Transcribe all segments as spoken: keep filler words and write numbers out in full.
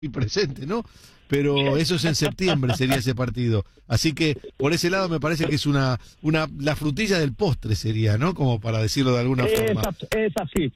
y presente, ¿no? Pero eso es en septiembre, sería ese partido. Así que por ese lado me parece que es una, una la frutilla del postre sería, ¿no? Como para decirlo de alguna es, forma. Es así.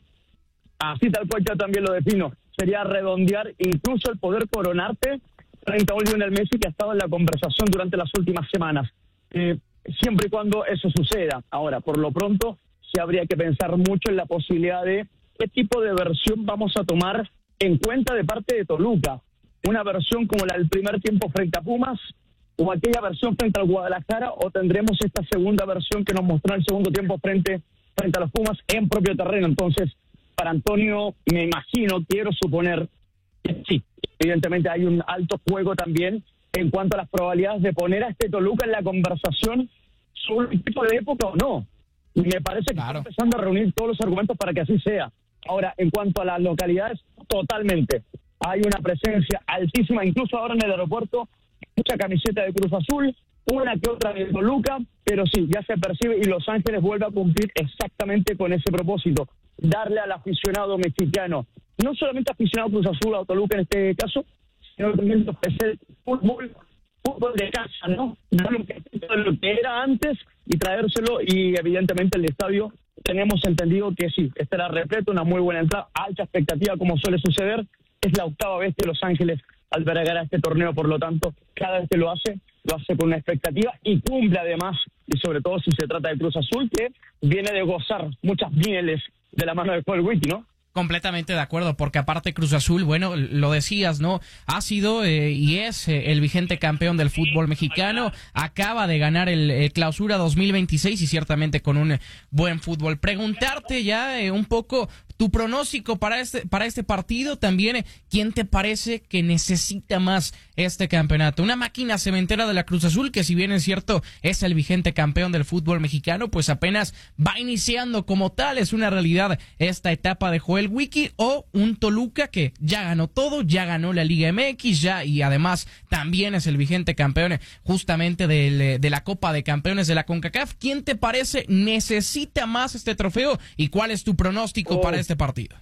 Así tal cual yo también lo defino. Sería redondear incluso el poder coronarte frente a un Lionel Messi que ha estado en la conversación durante las últimas semanas. Eh, siempre y cuando eso suceda. Ahora, por lo pronto, sí habría que pensar mucho en la posibilidad de qué tipo de versión vamos a tomar en cuenta de parte de Toluca. Una versión como la del primer tiempo frente a Pumas, o aquella versión frente al Guadalajara, o tendremos esta segunda versión que nos mostró el segundo tiempo frente, frente a los Pumas en propio terreno. Entonces, para Antonio, me imagino, quiero suponer que sí, evidentemente hay un alto juego también en cuanto a las probabilidades de poner a este Toluca en la conversación sobre el tipo de época o no. Y me parece que claro. está empezando a reunir todos los argumentos para que así sea. Ahora, en cuanto a las localidades, totalmente. Hay una presencia altísima, incluso ahora en el aeropuerto, mucha camiseta de Cruz Azul, una que otra de Toluca, pero sí, ya se percibe y Los Ángeles vuelve a cumplir exactamente con ese propósito, darle al aficionado mexicano, no solamente aficionado a Cruz Azul o Toluca en este caso, sino también el fútbol, fútbol de casa, ¿no? Darle un poquito de lo que era antes y traérselo, y evidentemente el estadio tenemos entendido que sí, estará repleto, una muy buena entrada, alta expectativa como suele suceder. Es la octava vez que Los Ángeles albergará este torneo, por lo tanto, cada vez que lo hace, lo hace con una expectativa y cumple además, y sobre todo si se trata de Cruz Azul, que viene de gozar muchas mieles de la mano de Joel Witty, ¿no? Completamente de acuerdo, porque aparte Cruz Azul, bueno, lo decías, ¿no? Ha sido eh, y es eh, el vigente campeón del fútbol mexicano, acaba de ganar el eh, Clausura dos mil veintiséis y ciertamente con un eh, buen fútbol. Preguntarte ya eh, un poco tu pronóstico para este para este partido, también eh, ¿quién te parece que necesita más este campeonato? Una máquina cementera de la Cruz Azul, que si bien es cierto es el vigente campeón del fútbol mexicano, pues apenas va iniciando como tal, es una realidad esta etapa de Joel Wiki, o un Toluca que ya ganó todo, ya ganó la Liga M X, ya y además también es el vigente campeón justamente del, de la Copa de Campeones de la CONCACAF. ¿Quién te parece necesita más este trofeo y cuál es tu pronóstico oh. para este partido?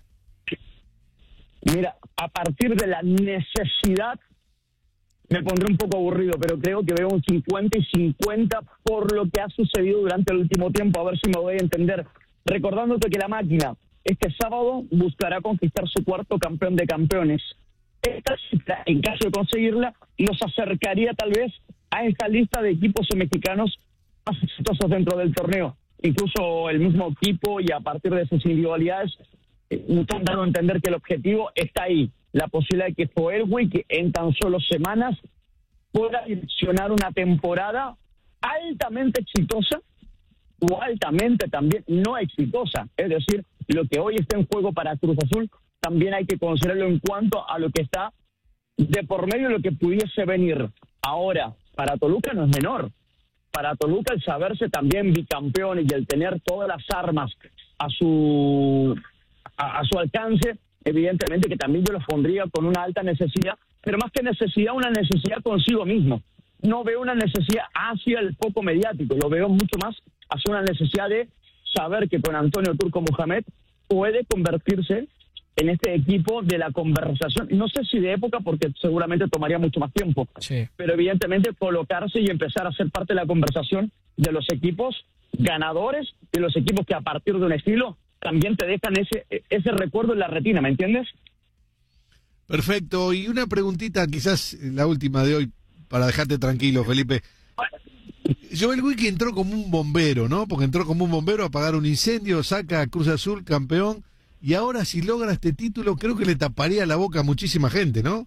Mira, a partir de la necesidad me pondré un poco aburrido, pero creo que veo un cincuenta y cincuenta por lo que ha sucedido durante el último tiempo, a ver si me voy a entender. Recordándote que la máquina este sábado buscará conquistar su cuarto campeón de campeones. Esta cifra, en caso de conseguirla, nos acercaría tal vez a esta lista de equipos mexicanos más exitosos dentro del torneo. Incluso el mismo equipo, y a partir de sus individualidades, eh, nos han dado a entender que el objetivo está ahí. La posibilidad de que Joel Wiki en tan solo semanas pueda direccionar una temporada altamente exitosa o altamente también no exitosa. Es decir, lo que hoy está en juego para Cruz Azul también hay que considerarlo en cuanto a lo que está de por medio de lo que pudiese venir. Ahora, para Toluca no es menor. Para Toluca el saberse también bicampeón y el tener todas las armas a su a, a su alcance, evidentemente que también yo los pondría con una alta necesidad, pero más que necesidad, una necesidad consigo mismo. No veo una necesidad hacia el foco mediático, lo veo mucho más hacia una necesidad de saber que con Antonio Turco Mohamed puede convertirse en este equipo de la conversación, no sé si de época, porque seguramente tomaría mucho más tiempo, sí. pero evidentemente colocarse y empezar a ser parte de la conversación de los equipos ganadores, de los equipos que a partir de un estilo también te dejan ese ese recuerdo en la retina, ¿me entiendes? Perfecto, y una preguntita, quizás la última de hoy, para dejarte tranquilo, Felipe. Joel Wiki entró como un bombero, ¿no? Porque entró como un bombero a apagar un incendio, saca a Cruz Azul campeón, y ahora si logra este título, creo que le taparía la boca a muchísima gente, ¿no?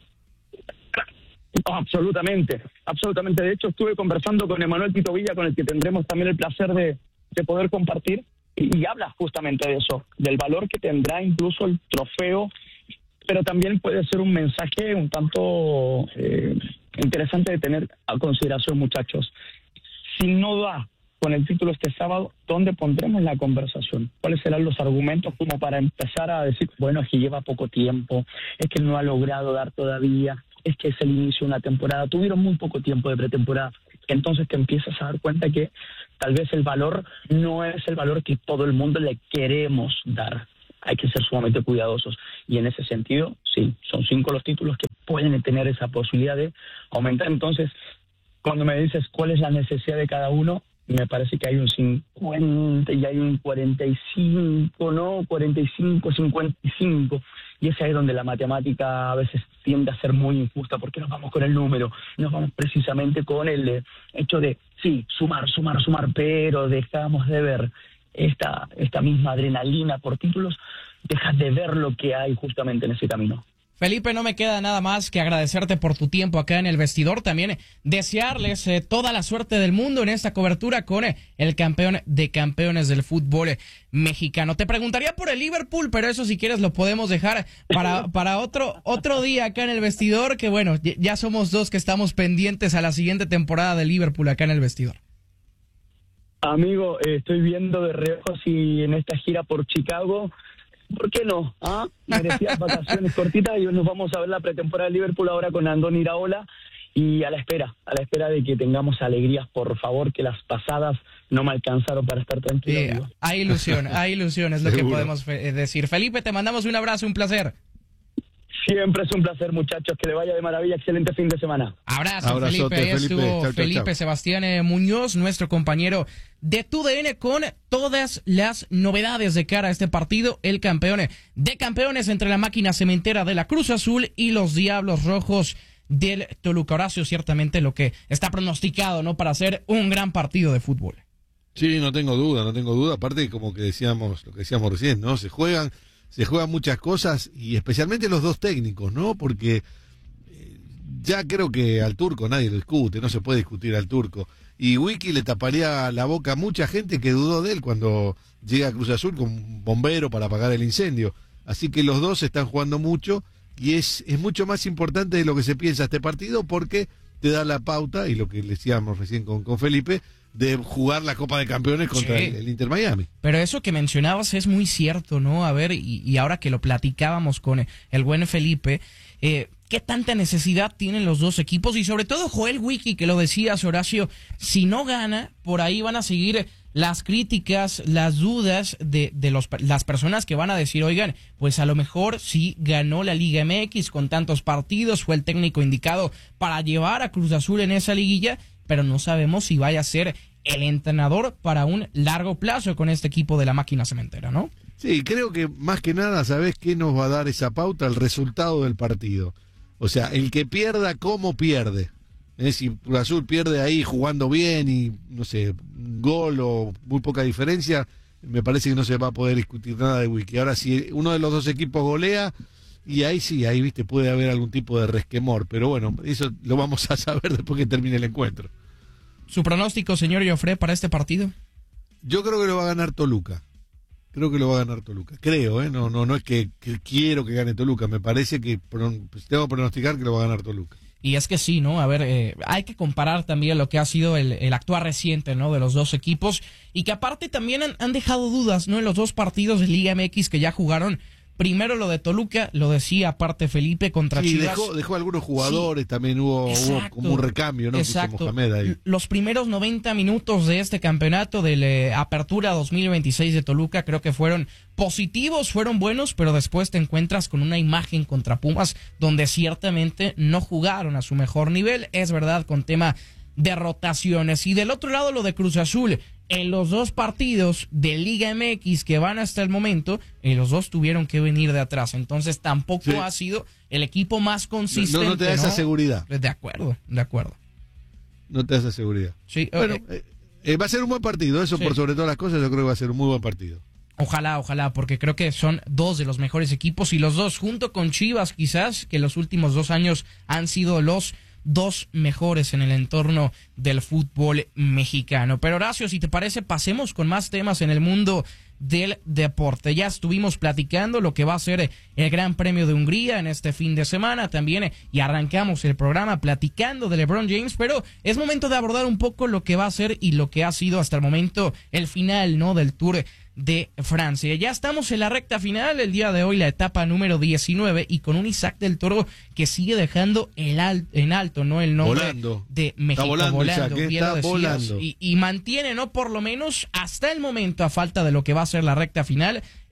Oh, absolutamente, absolutamente. De hecho, estuve conversando con Emanuel Tito Villa, con el que tendremos también el placer de, de poder compartir, y, y habla justamente de eso, del valor que tendrá incluso el trofeo, pero también puede ser un mensaje un tanto eh, interesante de tener a consideración, muchachos. Si no da con el título este sábado, ¿dónde pondremos la conversación? ¿Cuáles serán los argumentos como para empezar a decir, bueno, es que lleva poco tiempo, es que no ha logrado dar todavía, es que es el inicio de una temporada, tuvieron muy poco tiempo de pretemporada? Entonces te empiezas a dar cuenta que tal vez el valor no es el valor que todo el mundo le queremos dar. hay que ser sumamente cuidadosos. Y en ese sentido, sí, son cinco los títulos que pueden tener esa posibilidad de aumentar. Entonces, cuando me dices cuál es la necesidad de cada uno, me parece que hay un cincuenta y hay un cuarenta y cinco, ¿no? cuarenta y cinco, cincuenta y cinco. Y es ahí donde la matemática a veces tiende a ser muy injusta, porque nos vamos con el número, nos vamos precisamente con el eh, hecho de, sí, sumar, sumar, sumar, pero dejamos de ver esta, esta misma adrenalina por títulos, dejas de ver lo que hay justamente en ese camino. Felipe, no me queda nada más que agradecerte por tu tiempo acá en El Vestidor. También desearles eh, toda la suerte del mundo en esta cobertura con eh, el campeón de campeones del fútbol eh, mexicano. Te preguntaría por el Liverpool, pero eso si quieres lo podemos dejar para, para otro, otro día acá en El Vestidor, que bueno, ya somos dos que estamos pendientes a la siguiente temporada de Liverpool acá en El Vestidor. Amigo, eh, estoy viendo de reojo si en esta gira por Chicago... ¿Por qué no? ¿Ah? Merecidas vacaciones cortitas y nos vamos a ver la pretemporada de Liverpool ahora con Andoni Iraola y a la espera, a la espera de que tengamos alegrías, por favor, que las pasadas no me alcanzaron para estar tranquilo. Sí, hay ilusión, hay ilusión, es lo Seguro. que podemos fe- decir. Felipe, te mandamos un abrazo, un placer. Siempre es un placer, muchachos, que le vaya de maravilla, excelente fin de semana. Abrazo, Abrazote, Felipe. Ahí Felipe. estuvo Chau, chau, Felipe chau. Sebastián eh, Muñoz, nuestro compañero de Tu D N, con todas las novedades de cara a este partido. El campeón de campeones entre la máquina cementera de la Cruz Azul y los Diablos Rojos del Toluca. Horacio, ciertamente lo que está pronosticado, ¿no?, para hacer un gran partido de fútbol. Sí, no tengo duda, no tengo duda. Aparte, como que decíamos, lo que decíamos recién, ¿no? Se juegan, se juegan muchas cosas y especialmente los dos técnicos, ¿no? Porque eh, ya creo que al turco nadie lo discute, no se puede discutir al turco. Y Wiki le taparía la boca a mucha gente que dudó de él cuando llega a Cruz Azul con un bombero para apagar el incendio. Así que los dos están jugando mucho y es, es mucho más importante de lo que se piensa este partido porque te da la pauta, y lo que decíamos recién con, con Felipe, de jugar la Copa de Campeones contra Sí. el, el Inter Miami. Pero eso que mencionabas es muy cierto, ¿no? A ver, y, y ahora que lo platicábamos con el buen Felipe, eh, ¿qué tanta necesidad tienen los dos equipos? Y sobre todo Joel Wiki, que lo decías, Horacio, si no gana, por ahí van a seguir las críticas, las dudas de, de los, las personas que van a decir, oigan, pues a lo mejor sí ganó la Liga M X con tantos partidos, fue el técnico indicado para llevar a Cruz Azul en esa liguilla, pero no sabemos si vaya a ser el entrenador para un largo plazo con este equipo de la máquina cementera, ¿no? Sí, creo que más que nada, ¿sabés qué nos va a dar esa pauta? El resultado del partido. O sea, el que pierda, ¿cómo pierde? ¿Eh? Si Cruz Azul pierde ahí jugando bien y, no sé, un gol o muy poca diferencia, me parece que no se va a poder discutir nada de Wiki. Ahora, si uno de los dos equipos golea, y ahí sí, ahí, viste, puede haber algún tipo de resquemor. Pero bueno, eso lo vamos a saber después que termine el encuentro. ¿Su pronóstico, señor Joffre, para este partido? Yo creo que lo va a ganar Toluca. Creo que lo va a ganar Toluca. Creo, ¿eh? No, no, no es que, que quiero que gane Toluca. Me parece que pron- pues tengo que pronosticar que lo va a ganar Toluca. Y es que sí, ¿no? A ver, eh, hay que comparar también lo que ha sido el, el actuar reciente, ¿no?, de los dos equipos, y que aparte también han, han dejado dudas, ¿no?, en los dos partidos de Liga M X que ya jugaron. Primero lo de Toluca, lo decía aparte Felipe, contra Sí, Chivas. dejó, dejó algunos jugadores, sí. También hubo, hubo Exacto, como un recambio, ¿no? Exacto. Mohamed ahí. Los primeros noventa minutos de este campeonato de la Apertura dos mil veintiséis de Toluca creo que fueron positivos, fueron buenos, pero después te encuentras con una imagen contra Pumas donde ciertamente no jugaron a su mejor nivel, es verdad, con tema de rotaciones. Y del otro lado lo de Cruz Azul, en los dos partidos de Liga M X que van hasta el momento, en los dos tuvieron que venir de atrás, entonces tampoco sí. ha sido el equipo más consistente. No, no te da esa ¿no? seguridad. De acuerdo, de acuerdo. No te da esa seguridad. Sí, bueno, eh, eh, eh, va a ser un buen partido, eso sí. por sobre todas las cosas, yo creo que va a ser un muy buen partido. Ojalá, ojalá, porque creo que son dos de los mejores equipos y los dos, junto con Chivas quizás, que los últimos dos años han sido los dos mejores en el entorno del fútbol mexicano. Pero Horacio, si te parece, pasemos con más temas en el mundo del deporte. Ya estuvimos platicando lo que va a ser el Gran Premio de Hungría en este fin de semana también, y arrancamos el programa platicando de LeBron James, pero es momento de abordar un poco lo que va a ser y lo que ha sido hasta el momento el final, ¿no?, del Tour de Francia. Ya estamos en la recta final, el día de hoy la etapa número diecinueve, y con un Isaac del Toro que sigue dejando el al, en alto, ¿no?, el nombre volando. de México. Está volando, volando Isaac, ¿eh? bien Está lo decías, volando. Y, y mantiene, ¿no?, por lo menos hasta el momento, a falta de lo que va a ser la recta final,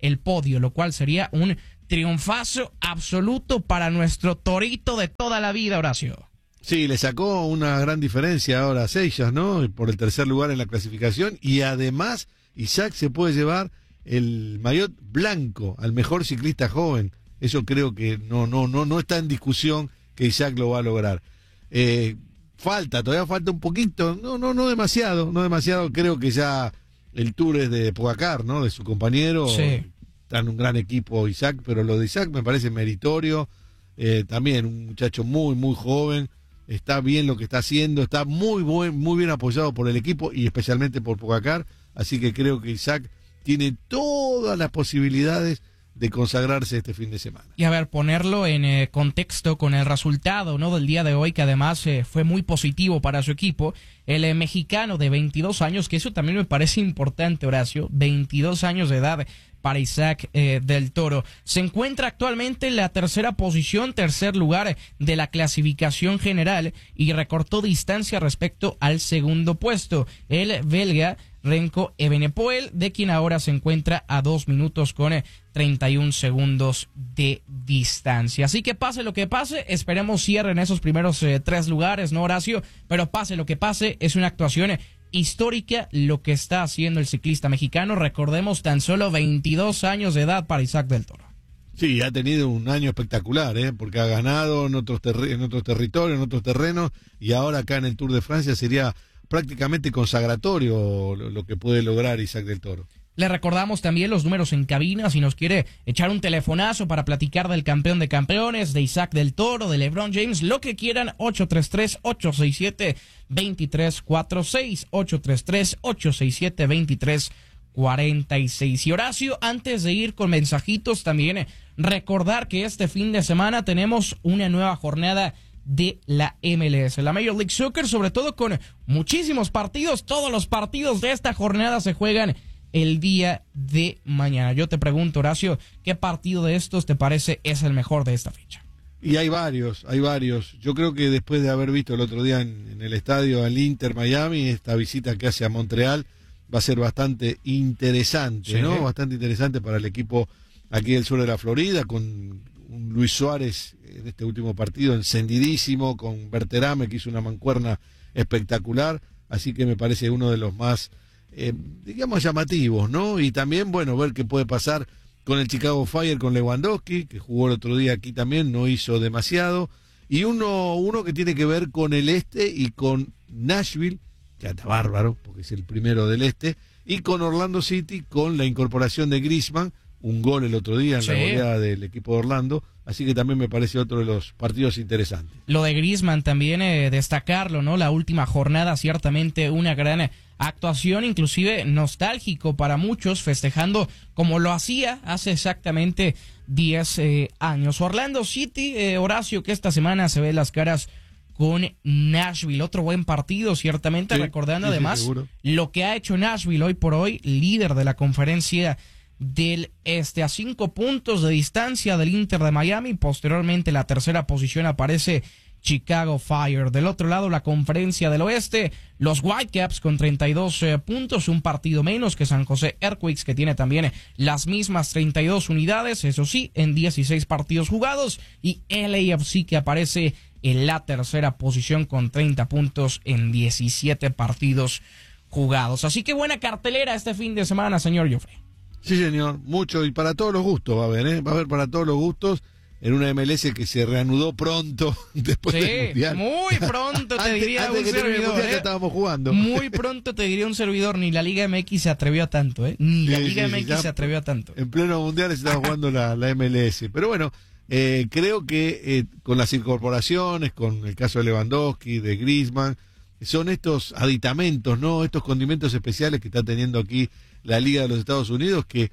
el podio, lo cual sería un triunfazo absoluto para nuestro torito de toda la vida, Horacio. Sí, le sacó una gran diferencia ahora a Seixas, ¿no? Por el tercer lugar en la clasificación, y además Isaac se puede llevar el maillot blanco al mejor ciclista joven. Eso creo que no no no no está en discusión que Isaac lo va a lograr. Eh, falta, todavía falta un poquito, no no no demasiado, no demasiado. Creo que ya el tour es de Pogacar, ¿no? De su compañero. Sí. Está en un gran equipo Isaac, pero lo de Isaac me parece meritorio. Eh, también un muchacho muy muy joven. Está bien lo que está haciendo, está muy buen, muy bien apoyado por el equipo y especialmente por Pogacar, así que creo que Isaac tiene todas las posibilidades de consagrarse este fin de semana. Y a ver, ponerlo en eh, contexto con el resultado, ¿no?, del día de hoy, que además eh, fue muy positivo para su equipo. El eh, mexicano de veintidós años, que eso también me parece importante, Horacio, veintidós años de edad para Isaac eh, del Toro. Se encuentra actualmente en la tercera posición, tercer lugar de la clasificación general, y recortó distancia respecto al segundo puesto, el belga Renko Evenepoel, de quien ahora se encuentra a dos minutos con treinta y un segundos de distancia. Así que pase lo que pase, esperemos cierren esos primeros eh, tres lugares, ¿no, Horacio? Pero pase lo que pase, es una actuación histórica lo que está haciendo el ciclista mexicano. Recordemos, tan solo veintidós años de edad para Isaac del Toro. Sí, ha tenido un año espectacular, ¿eh? Porque ha ganado en otros, terri- en otros territorios, en otros terrenos, y ahora acá en el Tour de Francia sería prácticamente consagratorio lo, lo que puede lograr Isaac del Toro. Le recordamos también los números en cabina, si nos quiere echar un telefonazo para platicar del campeón de campeones, de Isaac del Toro, de LeBron James, lo que quieran. Ocho tres tres, ocho seis siete, dos tres cuatro seis, ocho tres tres, ocho seis siete, dos tres cuatro seis. Y Horacio, antes de ir con mensajitos, también recordar que este fin de semana tenemos una nueva jornada de la M L S, la Major League Soccer, sobre todo con muchísimos partidos. Todos los partidos de esta jornada se juegan el día de mañana. Yo te pregunto, Horacio, ¿qué partido de estos te parece es el mejor de esta fecha? Y hay varios, hay varios. Yo creo que después de haber visto el otro día en, en el estadio al Inter Miami, esta visita que hace a Montreal va a ser bastante interesante, sí, ¿no? Bastante interesante para el equipo aquí del sur de la Florida, con un Luis Suárez en este último partido encendidísimo, con Berterame que hizo una mancuerna espectacular, así que me parece uno de los más, eh, digamos, llamativos, ¿no? Y también, bueno, ver qué puede pasar con el Chicago Fire, con Lewandowski, que jugó el otro día aquí también, no hizo demasiado, y uno, uno que tiene que ver con el este y con Nashville, que está bárbaro, porque es el primero del este, y con Orlando City, con la incorporación de Griezmann, un gol el otro día en sí. la goleada del equipo de Orlando, así que también me parece otro de los partidos interesantes. Lo de Griezmann también eh, destacarlo, ¿no? La última jornada, ciertamente una gran actuación, inclusive nostálgico para muchos, festejando como lo hacía hace exactamente diez eh, años. Orlando City, eh, Horacio, que esta semana se ve las caras con Nashville, otro buen partido, ciertamente, sí, recordando sí, además sí, lo que ha hecho Nashville hoy por hoy, líder de la conferencia del este, a cinco puntos de distancia del Inter de Miami. Posteriormente, la tercera posición aparece Chicago Fire. Del otro lado, la conferencia del oeste, los Whitecaps con treinta y dos eh, puntos, un partido menos que San José Earthquakes, que tiene también las mismas treinta y dos unidades, eso sí, en dieciséis partidos jugados, y L A F C, que aparece en la tercera posición con treinta puntos en diecisiete partidos jugados. Así que buena cartelera este fin de semana, señor Joffrey. Sí, señor, mucho, y para todos los gustos va a haber, ¿eh? Va a haber para todos los gustos, en una M L S que se reanudó pronto después sí, del Mundial. Muy pronto te antes, diría antes un que servidor. Mundial, ¿eh? ya estábamos jugando. Muy pronto te diría un servidor, ni la Liga M X se atrevió a tanto, ¿eh? Ni la sí, Liga sí, M X sí, se atrevió a tanto. En pleno Mundial se estaba jugando la, la M L S. Pero bueno, eh, creo que eh, con las incorporaciones, con el caso de Lewandowski, de Griezmann, son estos aditamentos, ¿no? Estos condimentos especiales que está teniendo aquí la Liga de los Estados Unidos, que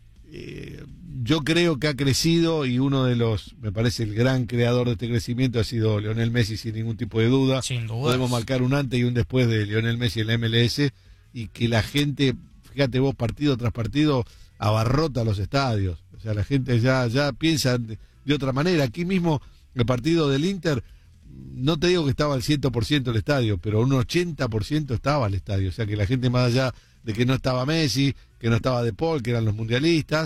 Eh, yo creo que ha crecido, y uno de los, me parece, el gran creador de este crecimiento ha sido Lionel Messi, sin ningún tipo de duda. Sin duda. Podemos marcar un antes y un después de Lionel Messi en la M L S, y que la gente, fíjate vos, partido tras partido, abarrota los estadios. O sea, la gente ya, ya piensa de, de otra manera. Aquí mismo, el partido del Inter, no te digo que estaba al cien por ciento el estadio, pero un ochenta por ciento estaba el estadio. O sea, que la gente, más allá de que no estaba Messi, que no estaba De Paul, que eran los mundialistas,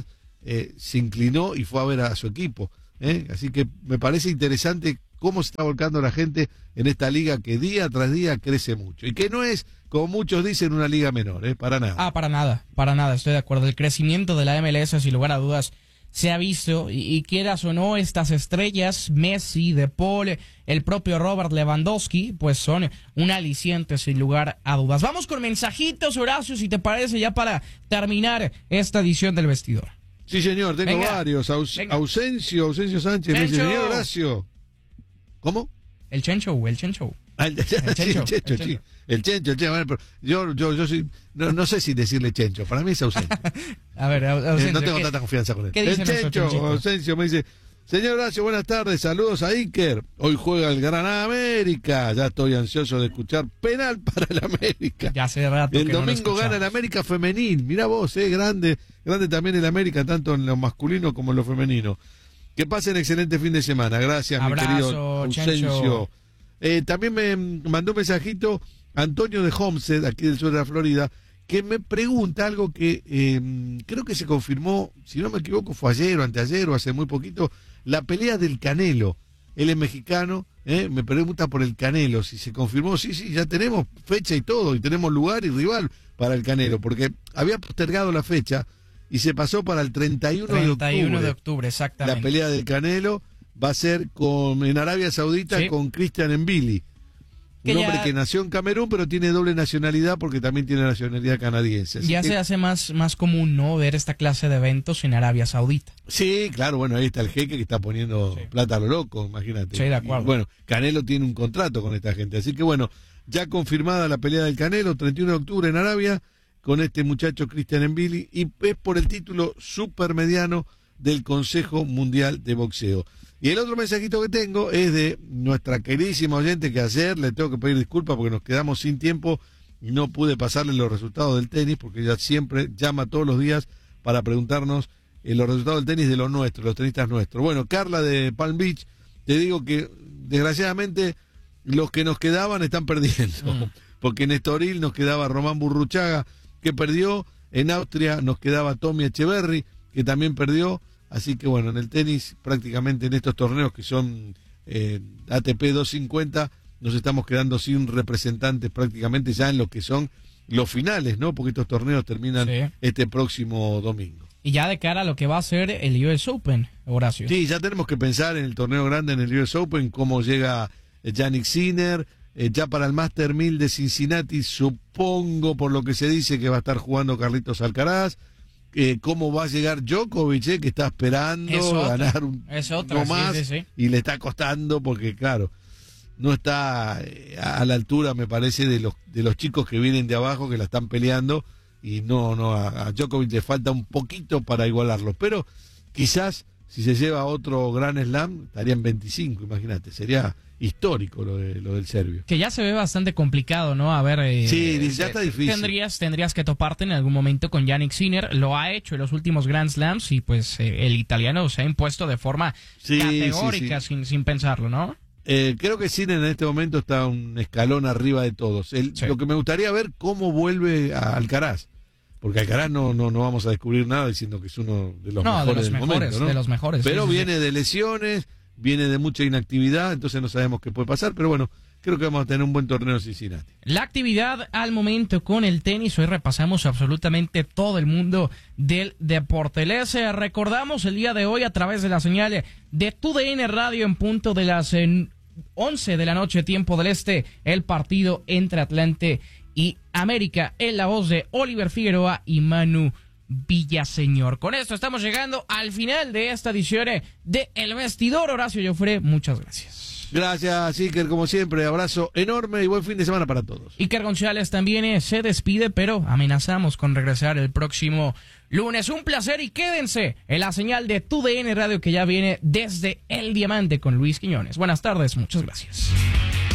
eh, se inclinó y fue a ver a su equipo. ¿eh? Así que me parece interesante cómo se está volcando la gente en esta liga que día tras día crece mucho. Y que no es, como muchos dicen, una liga menor, ¿eh? para nada. Ah, para nada, para nada, estoy de acuerdo. El crecimiento de la M L S, sin lugar a dudas, se ha visto, y, y quieras o no, estas estrellas, Messi, De Paul, el propio Robert Lewandowski, pues son un aliciente sin lugar a dudas. Vamos con mensajitos, Horacio, si te parece, ya para terminar esta edición del Vestidor. Sí, señor, tengo Venga, varios. Aus venga. Ausencio, Ausencio Sánchez, me dice, Chencho. señor Horacio. ¿Cómo? El Chencho, el Chencho. Ah, el, sí, Chencho, el Chencho, el sí. Chencho. El Chencho, el Chencho. Bueno, pero yo, yo, yo soy, no, no sé si decirle Chencho, para mí es Ausencio. A ver, Ausencio, Eh, no tengo ¿qué- tanta confianza con él. qué dice El nuestro Chencho, Chenchito? Ausencio, me dice, señor Horacio, buenas tardes, saludos a Iker. Hoy juega el Granada América. Ya estoy ansioso de escuchar penal para el América. Ya hace rato El que no lo domingo gana el escuchamos. América femenil. Mirá vos, eh, grande, grande también el América, tanto en lo masculino como en lo femenino. Que pasen excelente fin de semana. Gracias, Abrazo, mi querido Ausencio. Chencho. Eh, también me mandó un mensajito Antonio de Homestead, aquí del sur de la Florida, que me pregunta algo que eh, creo que se confirmó, si no me equivoco, fue ayer o anteayer o hace muy poquito, la pelea del Canelo. Él es mexicano, eh, me pregunta por el Canelo, si se confirmó, sí, sí, ya tenemos fecha y todo, y tenemos lugar y rival para el Canelo, porque había postergado la fecha y se pasó para el treinta y uno de octubre. treinta y uno de octubre, exactamente. La pelea del Canelo va a ser con en Arabia Saudita Sí. con Christian Mbili. Que Un hombre ya- que nació en Camerún, pero tiene doble nacionalidad porque también tiene nacionalidad canadiense. Así Ya que- se hace más, más común, ¿no?, ver esta clase de eventos en Arabia Saudita. Sí, claro, bueno, ahí está el jeque que está poniendo Sí. plata a lo loco, imagínate. Sí, de acuerdo. Y, bueno, Canelo tiene un contrato con esta gente, así que bueno, ya confirmada la pelea del Canelo, treinta y uno de octubre en Arabia, con este muchacho Christian Mbili, y es por el título supermediano del Consejo Mundial de Boxeo. Y el otro mensajito que tengo es de nuestra queridísima oyente, que ayer le tengo que pedir disculpas porque nos quedamos sin tiempo y no pude pasarle los resultados del tenis, porque ella siempre llama todos los días para preguntarnos eh, los resultados del tenis de los nuestros, los tenistas nuestros. Bueno, Carla de Palm Beach, te digo que desgraciadamente los que nos quedaban están perdiendo, Mm. porque en Estoril nos quedaba Román Burruchaga, que perdió, en Austria nos quedaba Tommy Echeverry, que también perdió. Así que bueno, en el tenis, prácticamente en estos torneos que son eh, A T P doscientos cincuenta, nos estamos quedando sin representantes prácticamente ya en lo que son los finales, ¿no? Porque estos torneos terminan Sí. este próximo domingo. Y ya de cara a lo que va a ser el U S Open, Horacio. Sí, ya tenemos que pensar en el torneo grande, en el U S Open, cómo llega eh, Yannick Sinner, eh, ya para el Master mil de Cincinnati, supongo, por lo que se dice, que va a estar jugando Carlitos Alcaraz. Eh, cómo va a llegar Djokovic, eh, que está esperando Es otra, ganar un es otra, no sí, más sí, sí. y le está costando porque claro, no está eh, a la altura, me parece, de los de los chicos que vienen de abajo, que la están peleando, y no, no, a, a Djokovic le falta un poquito para igualarlo, pero quizás si se lleva otro Grand Slam estaría en veinticinco, imagínate, sería histórico lo, de, lo del serbio. Que ya se ve bastante complicado, ¿no? A ver, eh, Sí, ya está difícil. Tendrías, tendrías que toparte en algún momento con Yannick Sinner. Lo ha hecho en los últimos Grand Slams y pues eh, el italiano se ha impuesto de forma Sí, categórica, sí, sí. Sin, sin pensarlo, ¿no? Eh, creo que Sinner en este momento está un escalón arriba de todos. El- Sí. Lo que me gustaría ver cómo vuelve a Alcaraz, porque Alcaraz no, no, no vamos a descubrir nada diciendo que es uno de los No, mejores de los del mejores, momento, ¿no? de los mejores. Pero sí, sí, sí. viene de lesiones, viene de mucha inactividad, entonces no sabemos qué puede pasar, pero bueno, creo que vamos a tener un buen torneo en Cincinnati. La actividad al momento con el tenis, hoy repasamos absolutamente todo el mundo del deporte. Les eh, recordamos el día de hoy a través de la señal de Tu D N Radio en punto de las eh, once de la noche, tiempo del este, el partido entre Atlante y América, en la voz de Oliver Figueroa y Manu Villaseñor. Con esto estamos llegando al final de esta edición de El Vestidor. Horacio Joffre, muchas gracias. Gracias, Iker, como siempre, abrazo enorme y buen fin de semana para todos. Iker González también eh, se despide, pero amenazamos con regresar el próximo lunes. Un placer y quédense en la señal de Tu D N Radio, que ya viene desde El Diamante con Luis Quiñones. Buenas tardes, muchas gracias.